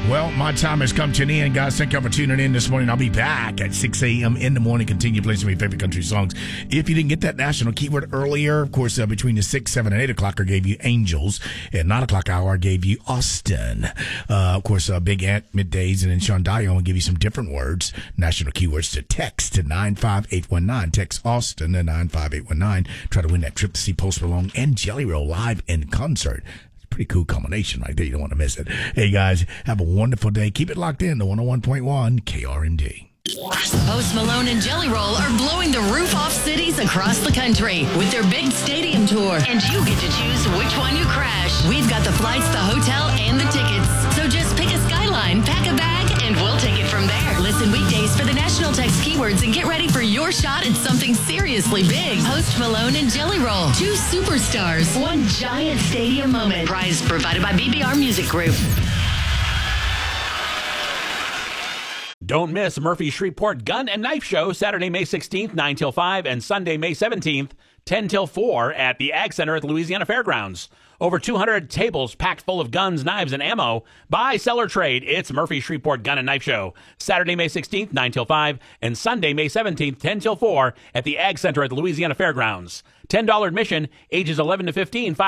Well, my time has come to an end, guys. Thank y'all for tuning in this morning. I'll be back at 6 a.m. in the morning. Continue playing some of your favorite country songs. If you didn't get that national keyword earlier, of course, between the 6, 7, and 8 o'clock, I gave you Angels. At 9 o'clock hour, I gave you Austin. Of course, Big Ant middays, and then Sean Dyer will give you some different words, national keywords to text to 95819. Text Austin to 95819. Try to win that trip to see Post Malone and Jelly Roll live in concert. Pretty cool combination right there. You don't want to miss it. Hey, guys, have a wonderful day. Keep it locked in to 101.1 KRMD. Post Malone and Jelly Roll are blowing the roof off cities across the country with their big stadium tour. And you get to choose which one you crash. We've got the flights, the hotel, and the tickets. So just pick a Skyline, pack a bag, and we'll take it from there. Listen weekdays for the national text keywords and get ready for your shot at something seriously big. Post Malone and Jelly Roll. 2 superstars. 1 giant stadium moment. Prize provided by BBR Music Group. Don't miss Murphy Shreveport Gun and Knife Show Saturday, May 16th, 9 till 5, and Sunday, May 17th, 10 till 4 at the Ag Center at the Louisiana Fairgrounds. Over 200 tables packed full of guns, knives, and ammo. Buy, sell, or trade. It's Murphy Shreveport Gun and Knife Show. Saturday, May 16th, 9 till 5, and Sunday, May 17th, 10 till 4 at the Ag Center at the Louisiana Fairgrounds. $10 admission, ages 11 to 15,